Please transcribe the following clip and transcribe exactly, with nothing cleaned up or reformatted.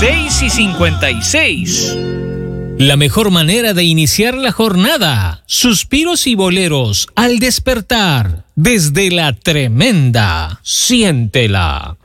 seis y cincuenta y seis. La mejor manera de iniciar la jornada. Suspiros y boleros al despertar. Desde la tremenda. Siéntela.